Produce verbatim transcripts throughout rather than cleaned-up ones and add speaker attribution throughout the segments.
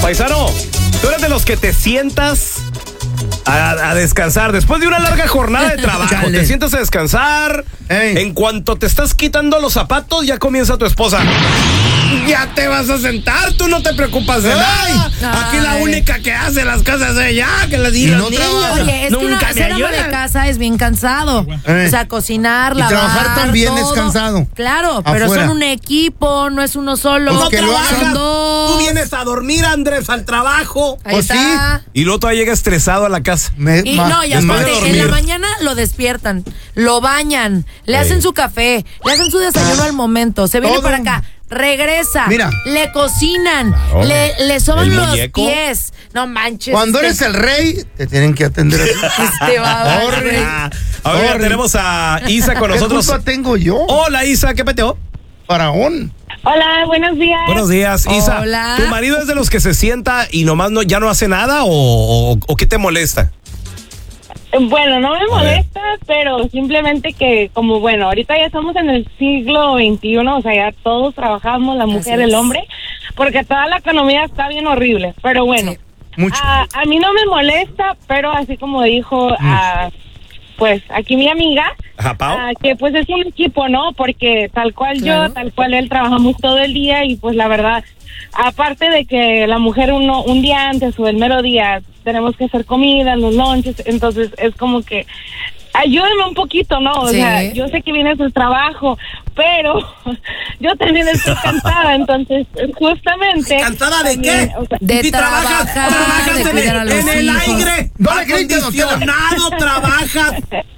Speaker 1: Paisano, tú eres de los que te sientas a, a descansar. Después de una larga jornada de trabajo,
Speaker 2: Chale.
Speaker 1: te sientas a descansar.
Speaker 2: Ey.
Speaker 1: En cuanto te estás quitando los zapatos, ya comienza tu esposa. Ya te vas a sentar, tú no te preocupas de nada. Aquí la
Speaker 3: Ay.
Speaker 1: única que hace las cosas es ella, que les diga.
Speaker 2: Y no trabaja.
Speaker 3: Oye, es que
Speaker 1: Nunca
Speaker 3: una,
Speaker 1: me
Speaker 3: ser ama de
Speaker 1: ayudan.
Speaker 3: casa es bien cansado.
Speaker 2: Eh.
Speaker 3: O sea, cocinar,
Speaker 2: Y
Speaker 3: lavar,
Speaker 2: trabajar también
Speaker 3: todo.
Speaker 2: es cansado.
Speaker 3: Claro, pero
Speaker 2: Afuera.
Speaker 3: son un equipo, no es uno solo.
Speaker 2: Pues
Speaker 1: No
Speaker 2: que lo
Speaker 1: trabajas,
Speaker 3: son dos.
Speaker 1: tú vienes a dormir, Andrés, al trabajo.
Speaker 3: Ahí
Speaker 2: Pues
Speaker 3: está.
Speaker 1: Y luego todavía llega estresado a la casa.
Speaker 2: Me-
Speaker 3: Y
Speaker 2: ma-
Speaker 3: no, y
Speaker 1: después de
Speaker 3: aparte, en
Speaker 1: dormir.
Speaker 3: la mañana lo despiertan, lo bañan, le
Speaker 1: Ey.
Speaker 3: hacen su café, le hacen su desayuno al momento, se viene
Speaker 2: Todo.
Speaker 3: para acá, regresa,
Speaker 2: Mira.
Speaker 3: le cocinan,
Speaker 1: Claro.
Speaker 3: le, le soban
Speaker 1: El
Speaker 3: los
Speaker 1: muñeco.
Speaker 3: pies. No manches.
Speaker 2: Cuando
Speaker 3: este-
Speaker 2: eres el rey, te tienen que atender así.
Speaker 3: Este va,
Speaker 2: Corre.
Speaker 1: Ah, ahora ya
Speaker 2: Corre.
Speaker 1: tenemos a Isa con
Speaker 2: ¿Qué
Speaker 1: nosotros.
Speaker 2: culpa tengo yo?
Speaker 1: Hola, Isa, ¿qué peteo?
Speaker 2: Faraón.
Speaker 4: Hola, buenos días.
Speaker 1: Buenos días, Isa.
Speaker 3: Hola.
Speaker 1: ¿Tu marido es de los que se sienta y nomás no, ya no hace nada o, o, o qué te molesta?
Speaker 4: Bueno, no me
Speaker 1: A ver.
Speaker 4: molesta, pero simplemente que como, bueno, ahorita ya estamos en el siglo veintiuno, o sea, ya todos trabajamos, la mujer,
Speaker 3: Así
Speaker 4: el
Speaker 3: es.
Speaker 4: hombre, porque toda la economía está bien horrible. Pero bueno,
Speaker 3: Sí.
Speaker 2: Mucho.
Speaker 4: a, a mí no me molesta, pero así como dijo, ah, pues aquí mi amiga,
Speaker 1: Ajá, Pau.
Speaker 4: ah, que pues es un equipo, ¿no? Porque tal cual
Speaker 3: Claro.
Speaker 4: yo, tal cual él, trabajamos todo el día y pues la verdad, aparte de que la mujer uno un día antes o el mero día tenemos que hacer comida, los lunches, entonces es como que ayúdame un poquito, ¿no? O
Speaker 3: Sí.
Speaker 4: sea, yo sé que viene su trabajo, pero yo también estoy cansada, entonces justamente...
Speaker 1: ¿Cansada de
Speaker 4: también,
Speaker 1: qué?
Speaker 4: o sea,
Speaker 3: De
Speaker 1: Si trabajas,
Speaker 3: trabajar,
Speaker 1: trabajas
Speaker 3: de
Speaker 1: en,
Speaker 3: cuidar a
Speaker 1: el,
Speaker 3: los
Speaker 1: en el
Speaker 3: hijos.
Speaker 1: aire,
Speaker 2: No le grites, don Tela.
Speaker 1: acondicionado, trabajas.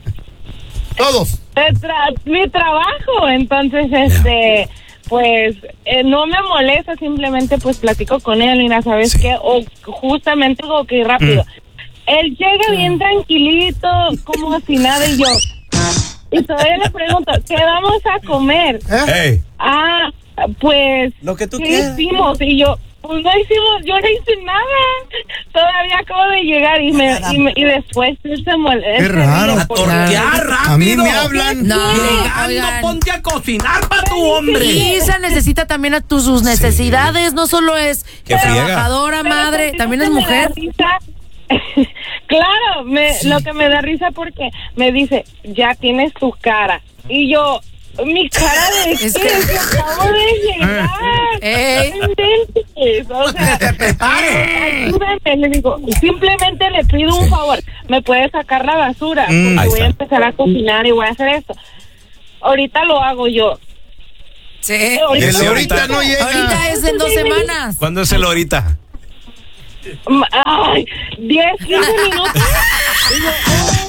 Speaker 2: Todos.
Speaker 4: de tra- mi trabajo, entonces este pues eh, no me molesta, simplemente pues platico con él, mira, ¿sabes
Speaker 1: Sí.
Speaker 4: qué? O justamente digo que rápido. Él llega bien tranquilito, como si nada, y yo y todavía le pregunto, ¿qué vamos a comer?
Speaker 2: ¿Eh?
Speaker 1: Hey,
Speaker 4: Ah, pues
Speaker 1: Lo que tú
Speaker 4: ¿qué
Speaker 1: quieras.
Speaker 4: hicimos? Y yo, pues no hicimos, yo no hice nada. Todavía acabo de llegar y me y, me, y después él se molesta.
Speaker 2: Qué raro.
Speaker 1: a tortear rápido.
Speaker 2: A mí me hablan.
Speaker 3: No,
Speaker 1: Llegando,
Speaker 3: oigan.
Speaker 1: ponte a cocinar para tu hombre.
Speaker 3: Isa necesita también a tus sus necesidades, no solo es
Speaker 1: Qué friega.
Speaker 3: trabajadora,
Speaker 4: Pero
Speaker 3: madre,
Speaker 4: ¿sabes
Speaker 3: también
Speaker 4: qué
Speaker 3: es
Speaker 4: me da
Speaker 3: mujer.
Speaker 4: risa? Claro, me, lo que me da risa porque me dice, ya tienes tu cara. Y yo, ¿mi cara de
Speaker 3: Es
Speaker 4: qué?
Speaker 3: que-
Speaker 4: Si acabo de llegar.
Speaker 3: Ey.
Speaker 4: No inventes, o sea, ayúdame, le digo, simplemente le pido un favor, me puede sacar la basura,
Speaker 2: Mm.
Speaker 4: porque
Speaker 1: Ahí
Speaker 4: voy a
Speaker 1: está.
Speaker 4: empezar a cocinar y voy a hacer esto. Ahorita lo hago yo.
Speaker 3: Sí.
Speaker 1: Y
Speaker 2: El
Speaker 1: ese
Speaker 2: ahorita no llega.
Speaker 3: Ahorita es en dos semanas.
Speaker 1: ¿Cuándo es el ahorita?
Speaker 4: Mm, Ay, diez, quince minutos. Y yo,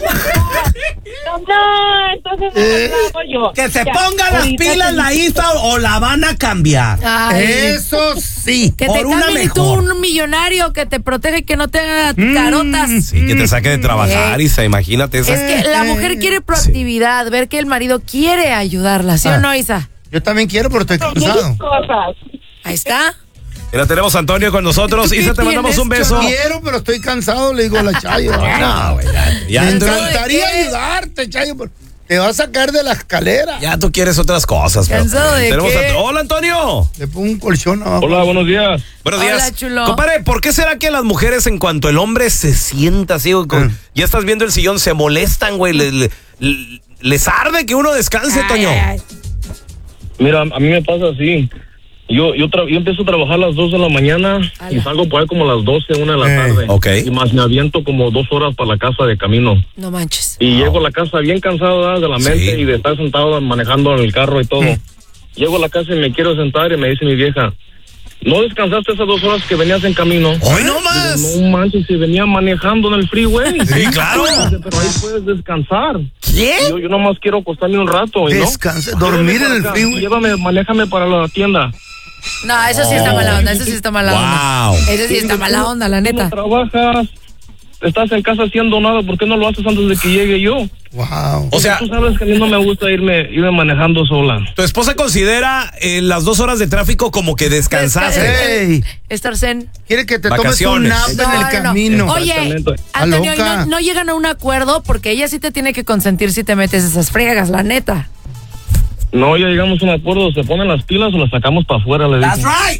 Speaker 4: oh, no, entonces
Speaker 2: Eh,
Speaker 4: lo hago yo.
Speaker 1: Que se
Speaker 4: Ya,
Speaker 1: ponga las
Speaker 4: ahorita
Speaker 1: pilas
Speaker 4: te-
Speaker 1: la Isa o la van a cambiar.
Speaker 3: Ay,
Speaker 2: Eso sí.
Speaker 3: que
Speaker 1: por
Speaker 3: te
Speaker 1: una
Speaker 3: cambien y tú
Speaker 1: mejor.
Speaker 3: un millonario que te protege y que no te haga
Speaker 2: Mm.
Speaker 3: carotas.
Speaker 1: Sí, que te saque de trabajar,
Speaker 3: Eh.
Speaker 1: Isa, imagínate esa.
Speaker 3: Es que la mujer quiere proactividad, ver que el marido quiere ayudarla, ¿sí
Speaker 2: Ah.
Speaker 3: o no, Isa?
Speaker 2: Yo también quiero, pero estoy cansado.
Speaker 4: Muchas cosas.
Speaker 3: Ahí está.
Speaker 1: Mira, tenemos a Antonio con nosotros.
Speaker 3: ¿Tú qué
Speaker 1: Isa, te mandamos
Speaker 3: tienes,
Speaker 1: un beso.
Speaker 2: Quiero, pero estoy cansado, le digo a la Chayo.
Speaker 1: No, güey, ya, ya,
Speaker 2: Me
Speaker 1: tú-
Speaker 2: encantaría
Speaker 3: ¿De qué?
Speaker 2: ayudarte, Chayo, pero te va a sacar de la escalera.
Speaker 1: ya tú quieres otras cosas. pero-
Speaker 3: ¿Cansado de
Speaker 1: tenemos
Speaker 3: qué?
Speaker 1: a- Hola, Antonio.
Speaker 2: Le pongo un colchón abajo.
Speaker 5: Hola, buenos días.
Speaker 1: Buenos
Speaker 3: Hola,
Speaker 1: días.
Speaker 3: chulo.
Speaker 1: Compadre, ¿por qué será que las mujeres, en cuanto el hombre se sienta así, o con-
Speaker 2: Mm.
Speaker 1: ya estás viendo el sillón, se molestan, güey? Le- le- le- les arde que uno descanse,
Speaker 3: Ay,
Speaker 1: Toño.
Speaker 3: ay, ay.
Speaker 5: Mira, a mí me pasa así. Yo yo, tra- yo empiezo a trabajar a las dos de la mañana y
Speaker 3: Ala.
Speaker 5: salgo por ahí como a las doce, una de la
Speaker 2: Eh,
Speaker 5: tarde.
Speaker 1: ok.
Speaker 5: Y más me aviento como dos horas para la casa de camino.
Speaker 3: No manches.
Speaker 5: Y llego a la casa bien cansado ¿verdad? de la mente
Speaker 1: Sí.
Speaker 5: y de estar sentado manejando en el carro y todo.
Speaker 2: Mm.
Speaker 5: Llego a la casa y me quiero sentar y me dice mi vieja, ¿no descansaste esas dos horas que venías en camino?
Speaker 1: ¡Hoy no
Speaker 5: Digo,
Speaker 1: más!
Speaker 5: no manches, si venía manejando en el freeway.
Speaker 1: Sí, claro.
Speaker 5: Dice, pero ahí puedes descansar.
Speaker 1: ¿Qué?
Speaker 5: Yo, yo nomás quiero acostarme un rato. ¿y no?
Speaker 2: Descansa, dormir
Speaker 5: Llévame
Speaker 2: en el
Speaker 5: para acá,
Speaker 2: freeway.
Speaker 5: Llévame, manéjame para la tienda.
Speaker 3: No, eso sí está mala onda, eso sí está mala onda.
Speaker 1: Wow.
Speaker 3: Eso sí está mala onda, la
Speaker 5: Tú
Speaker 3: neta.
Speaker 5: no trabajas, estás en casa haciendo nada, ¿por qué no lo haces antes de que llegue yo?
Speaker 2: Wow.
Speaker 1: O sea,
Speaker 5: Tú sabes que a mí no me gusta irme, irme manejando sola.
Speaker 1: tu esposa considera eh, las dos horas de tráfico como que descansaste.
Speaker 3: Desca-
Speaker 2: Ey,
Speaker 3: Estar zen.
Speaker 2: quiere que te tomes un
Speaker 1: Vacaciones.
Speaker 2: nap
Speaker 3: No,
Speaker 2: en el
Speaker 3: no, no.
Speaker 2: camino.
Speaker 3: Oye,
Speaker 5: Exactamente.
Speaker 3: Antonio,
Speaker 2: Está
Speaker 3: ¿y no,
Speaker 2: loca.
Speaker 3: no llegan a un acuerdo? Porque ella sí te tiene que consentir si te metes esas friegas, la neta.
Speaker 5: No, ya llegamos a un acuerdo, se ponen las pilas o las sacamos para afuera, le
Speaker 1: That's
Speaker 5: digo.
Speaker 1: right.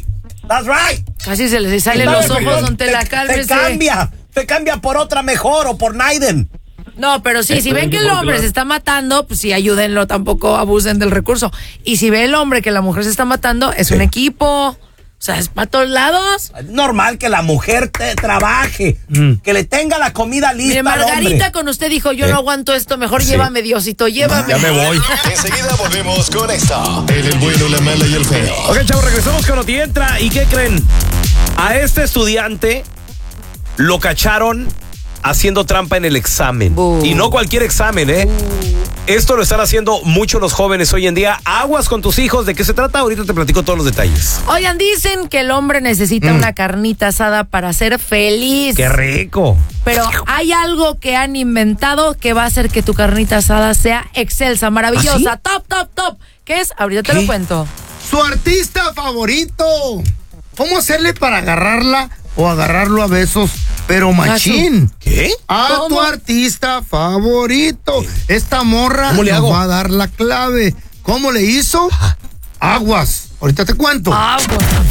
Speaker 1: That's right.
Speaker 3: Casi se les salen los ojos, don Tela, cálmese.
Speaker 1: Te cambia, te cambia por otra mejor o por Naiden.
Speaker 3: No, pero sí, si ven que el hombre se está matando, pues sí, ayúdenlo, tampoco abusen del recurso. Y si ve el hombre que la mujer se está matando, es sí. un equipo. O sea, es para todos lados.
Speaker 1: Es normal que la mujer te trabaje, mm. que le tenga la comida lista.
Speaker 3: Mire, Margarita
Speaker 1: al hombre.
Speaker 3: Con usted dijo, yo ¿Eh? no aguanto esto, mejor
Speaker 1: sí.
Speaker 3: llévame, Diosito, llévame.
Speaker 1: Ya me voy.
Speaker 6: Enseguida volvemos con esta. El, el bueno, la mala y el feo.
Speaker 1: Ok, chavos, regresamos con Noti Entra. ¿Y qué creen? A este estudiante lo cacharon haciendo trampa en el examen. Uh. Y no cualquier examen, ¿eh? Uh. Esto lo están haciendo muchos los jóvenes hoy en día. Aguas con tus hijos. ¿De qué se trata? Ahorita te platico todos los detalles.
Speaker 3: Oigan, dicen que el hombre necesita mm. una carnita asada para ser feliz.
Speaker 1: ¡Qué rico!
Speaker 3: Pero hay algo que han inventado que va a hacer que tu carnita asada sea excelsa, maravillosa, ¿Ah, sí? top, top, top. ¿Qué es? Ahorita ¿Qué? te lo cuento.
Speaker 2: Su artista favorito. ¿Cómo hacerle para agarrarla o agarrarlo a besos? Pero machín.
Speaker 1: ¿Qué?
Speaker 2: A ¿Cómo? Tu artista favorito. ¿Qué? Esta morra nos va a dar la clave. ¿Cómo le hizo? Ajá. Aguas. Ahorita te cuento.
Speaker 3: Aguas.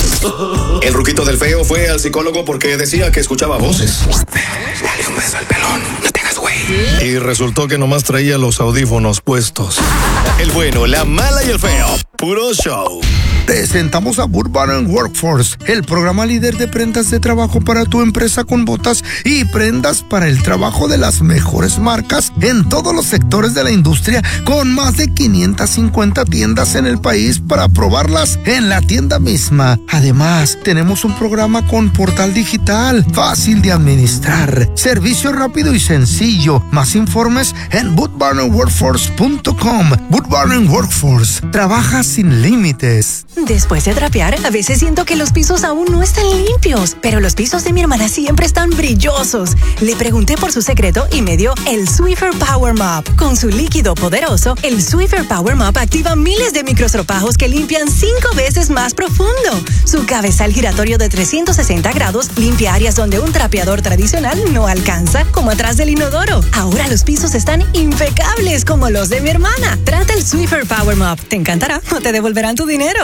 Speaker 6: El ruquito del feo fue al psicólogo porque decía que escuchaba voces. Dale un beso al pelón. No tengas güey. Y resultó que nomás traía los audífonos puestos. El bueno, la mala y el feo. Puro show.
Speaker 2: Presentamos a Burbank Workforce, el programa líder de prendas de trabajo para tu empresa con botas y prendas para el trabajo de las mejores marcas en todos los sectores de la industria, con más de quinientas cincuenta tiendas en el país para probarlas en la tienda misma. Además, tenemos un programa con portal digital, fácil de administrar, servicio rápido y sencillo. Más informes en boot barn workforce punto com. Burbank Workforce, trabaja sin límites.
Speaker 7: Después de trapear, a veces siento que los pisos aún no están limpios, pero los pisos de mi hermana siempre están brillosos. Le pregunté por su secreto y me dio el Swiffer Power Mop. Con su líquido poderoso, el Swiffer Power Mop activa miles de microstropajos que limpian cinco veces más profundo. Su cabezal giratorio de trescientos sesenta grados limpia áreas donde un trapeador tradicional no alcanza, como atrás del inodoro. Ahora los pisos están impecables como los de mi hermana. Trata el Swiffer Power Mop. Te encantará o te devolverán tu dinero.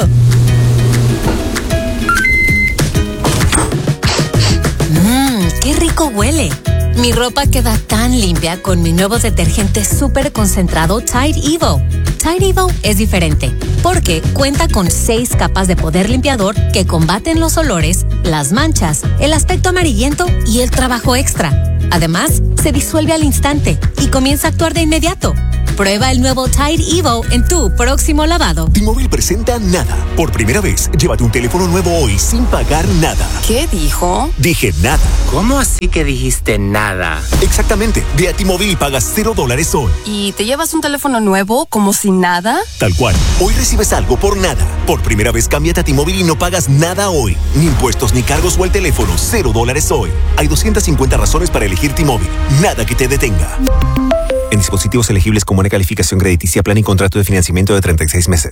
Speaker 8: Mmm, qué rico huele. Mi ropa queda tan limpia con mi nuevo detergente súper concentrado Tide Evo. Tide Evo es diferente porque cuenta con seis capas de poder limpiador que combaten los olores, las manchas, el aspecto amarillento y el trabajo extra. Además, se disuelve al instante y comienza a actuar de inmediato. Prueba el nuevo Tide Evo en tu próximo lavado.
Speaker 9: T-Mobile presenta Nada. Por primera vez, llévate un teléfono nuevo hoy sin pagar nada.
Speaker 8: ¿Qué dijo?
Speaker 9: Dije nada.
Speaker 10: ¿Cómo así que dijiste nada?
Speaker 9: Exactamente. Ve a T-Mobile y pagas cero dólares hoy.
Speaker 8: ¿Y te llevas un teléfono nuevo como si nada?
Speaker 9: Tal cual. Hoy recibes algo por nada. Por primera vez, cámbiate a T-Mobile y no pagas nada hoy. Ni impuestos, ni cargos o el teléfono. Cero dólares hoy. Hay doscientas cincuenta razones para elegir T-Mobile. Nada que te detenga. En dispositivos elegibles con buena calificación crediticia, plan y contrato de financiamiento de treinta y seis meses.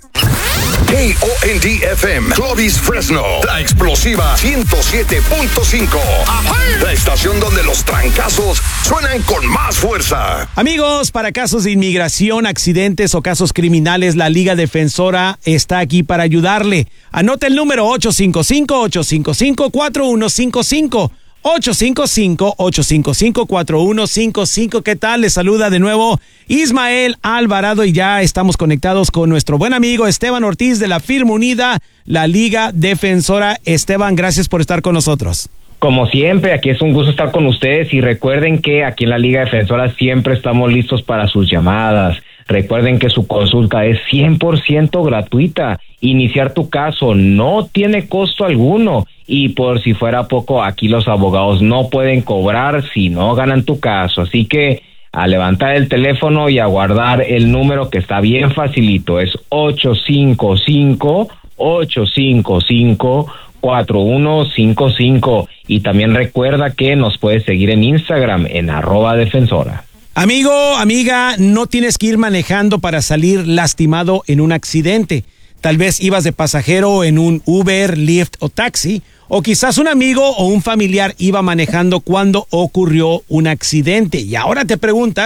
Speaker 6: K O N D F M, Clovis Fresno, la explosiva ciento siete punto cinco. La estación donde los trancazos suenan con más fuerza.
Speaker 1: Amigos, para casos de inmigración, accidentes o casos criminales, la Liga Defensora está aquí para ayudarle. Anote el número ocho cinco cinco, ocho cinco cinco, cuatro uno cinco cinco. ocho cinco cinco, ocho cinco cinco, cuatro uno cinco cinco. ¿Qué tal? Les saluda de nuevo Ismael Alvarado y ya estamos conectados con nuestro buen amigo Esteban Ortiz de la firma unida, la Liga Defensora. Esteban, gracias por estar con nosotros.
Speaker 11: Como siempre, aquí es un gusto estar con ustedes y recuerden que aquí en la Liga Defensora siempre estamos listos para sus llamadas. Recuerden que su consulta es cien por ciento gratuita. Iniciar tu caso no tiene costo alguno. Y por si fuera poco, aquí los abogados no pueden cobrar si no ganan tu caso. Así que a levantar el teléfono y a guardar el número que está bien facilito. Es ocho cinco cinco, ocho cinco cinco, cuatro uno cinco cinco. Y también recuerda que nos puedes seguir en Instagram en arroba defensora.
Speaker 1: Amigo, amiga, no tienes que ir manejando para salir lastimado en un accidente. Tal vez ibas de pasajero en un Uber, Lyft o taxi, o quizás un amigo o un familiar iba manejando cuando ocurrió un accidente. Y ahora te preguntas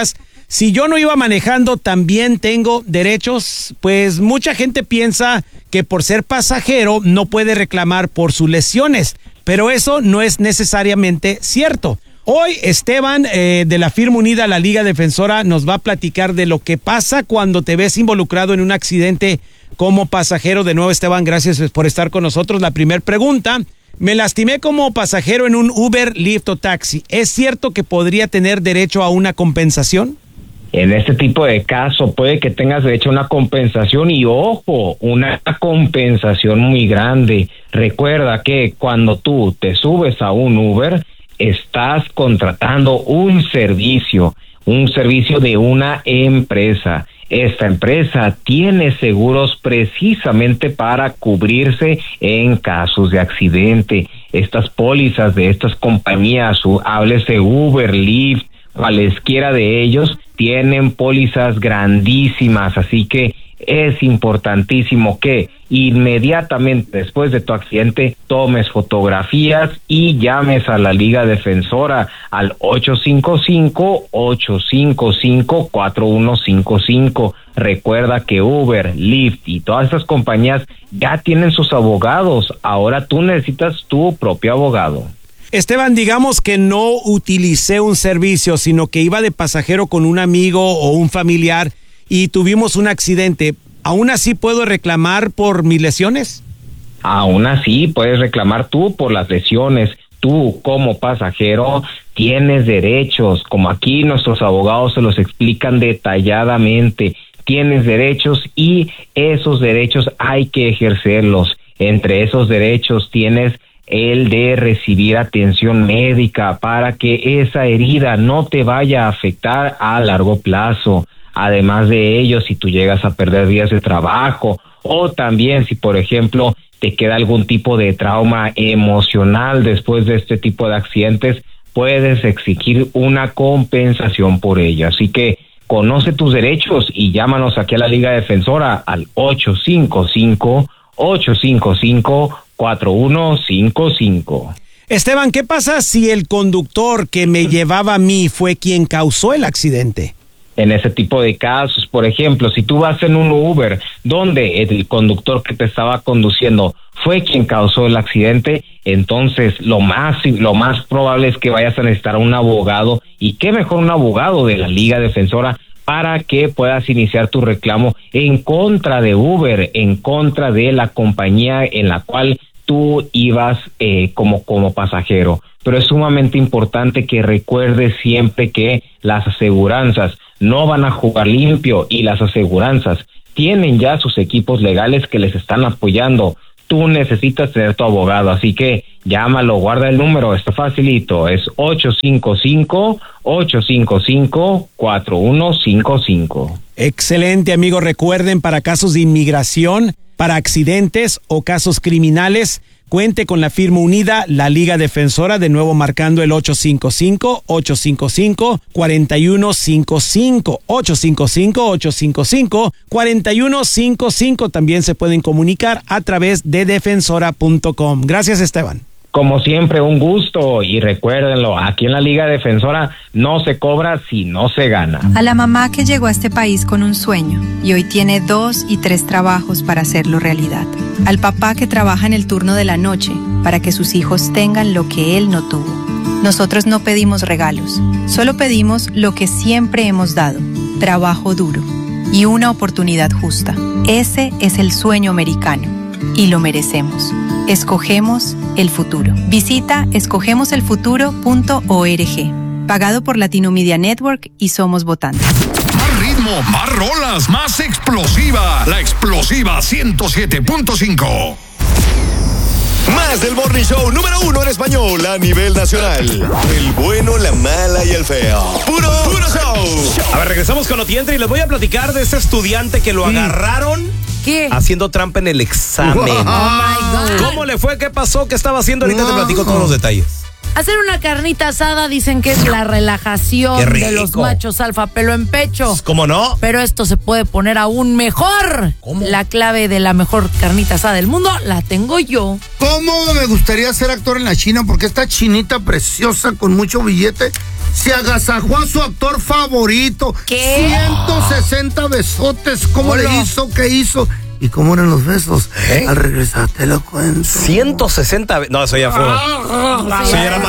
Speaker 1: si yo no iba manejando, ¿también tengo derechos? Pues mucha gente piensa que por ser pasajero no puede reclamar por sus lesiones, pero eso no es necesariamente cierto. Hoy Esteban eh, de la firma unida La Liga Defensora nos va a platicar de lo que pasa cuando te ves involucrado en un accidente como pasajero. De nuevo, Esteban, gracias por estar con nosotros. La primera pregunta, me lastimé como pasajero en un Uber, Lyft o taxi. ¿Es cierto que podría tener derecho a una compensación?
Speaker 11: En este tipo de caso puede que tengas derecho a una compensación y ojo, una compensación muy grande. Recuerda que cuando tú te subes a un Uber, estás contratando un servicio, un servicio de una empresa. Esta empresa tiene seguros precisamente para cubrirse en casos de accidente. Estas pólizas de estas compañías, háblese Uber, Lyft, cualesquiera de ellos, tienen pólizas grandísimas, así que es importantísimo que inmediatamente después de tu accidente tomes fotografías y llames a la Liga Defensora al ocho cinco cinco, ocho cinco cinco, cuatro uno cinco cinco. Recuerda que Uber, Lyft y todas estas compañías ya tienen sus abogados. Ahora tú necesitas tu propio abogado.
Speaker 1: Esteban, digamos que no utilicé un servicio, sino que iba de pasajero con un amigo o un familiar y tuvimos un accidente. ¿Aún así puedo reclamar por mis lesiones?
Speaker 11: Aún así puedes reclamar tú por las lesiones. Tú como pasajero tienes derechos, como aquí nuestros abogados se los explican detalladamente. Tienes derechos y esos derechos hay que ejercerlos. Entre esos derechos tienes el de recibir atención médica para que esa herida no te vaya a afectar a largo plazo. Además de ello, si tú llegas a perder días de trabajo o también si, por ejemplo, te queda algún tipo de trauma emocional después de este tipo de accidentes, puedes exigir una compensación por ello. Así que conoce tus derechos y llámanos aquí a la Liga Defensora al ocho cinco cinco, ocho cinco cinco, cuatro uno cinco cinco.
Speaker 1: Esteban, ¿qué pasa si el conductor que me llevaba a mí fue quien causó el accidente?
Speaker 11: En ese tipo de casos, por ejemplo, si tú vas en un Uber donde el conductor que te estaba conduciendo fue quien causó el accidente, entonces lo más lo más probable es que vayas a necesitar un abogado, y qué mejor un abogado de la Liga Defensora para que puedas iniciar tu reclamo en contra de Uber, en contra de la compañía en la cual tú ibas eh, como, como pasajero. Pero es sumamente importante que recuerdes siempre que las aseguranzas no van a jugar limpio y las aseguranzas tienen ya sus equipos legales que les están apoyando. Tú necesitas tener tu abogado, así que llámalo, guarda el número, está facilito, es ocho cinco cinco, ocho cinco cinco, cuatro uno cinco cinco.
Speaker 1: Excelente, amigos. Recuerden, para casos de inmigración, para accidentes o casos criminales, cuente con la firma unida La Liga Defensora, de nuevo marcando el ocho cinco cinco, ocho cinco cinco, cuatro uno cinco cinco, ocho cinco cinco, ocho cinco cinco, cuatro uno cinco cinco. También se pueden comunicar a través de defensora punto com. Gracias, Esteban.
Speaker 11: Como siempre, un gusto, y recuérdenlo, aquí en la Liga Defensora no se cobra si no se gana.
Speaker 12: A la mamá que llegó a este país con un sueño y hoy tiene dos y tres trabajos para hacerlo realidad. Al papá que trabaja en el turno de la noche para que sus hijos tengan lo que él no tuvo. Nosotros no pedimos regalos, solo pedimos lo que siempre hemos dado: trabajo duro y una oportunidad justa. Ese es el sueño americano y lo merecemos. Escogemos el futuro. Visita escogemos el futuro punto org. Pagado por Latino Media Network y Somos Votantes.
Speaker 13: Más ritmo, más rolas, más explosiva. La explosiva ciento siete punto cinco.
Speaker 9: Más del Morning Show número uno en español a nivel nacional. El bueno, la mala y el feo. Puro, puro show.
Speaker 14: A ver, regresamos con Otientre y les voy a platicar de este estudiante que lo mm. agarraron.
Speaker 3: ¿Qué?
Speaker 14: Haciendo trampa en el examen.
Speaker 3: Wow. Oh my God.
Speaker 14: ¿Cómo le fue? ¿Qué pasó? ¿Qué estaba haciendo? Ahorita wow. te platico todos los detalles.
Speaker 3: Hacer una carnita asada dicen que es la relajación
Speaker 14: Qué rico.
Speaker 3: de los machos alfa, pelo en pecho.
Speaker 14: ¿Cómo no?
Speaker 3: Pero esto se puede poner aún mejor.
Speaker 14: ¿Cómo?
Speaker 3: La clave de la mejor carnita asada del mundo la tengo yo.
Speaker 2: ¿Cómo me gustaría ser actor en la China? Porque esta chinita preciosa con mucho billete se agasajó a su actor favorito.
Speaker 3: ¿Qué?
Speaker 2: ciento sesenta besotes. ¿Cómo
Speaker 3: Hola.
Speaker 2: le hizo? ¿Qué hizo? ¿Y cómo eran los besos?
Speaker 14: ¿Eh?
Speaker 2: Al regresar te lo cuento.
Speaker 14: ciento sesenta. No, eso ya fue.
Speaker 3: Ah,
Speaker 14: Eso ya era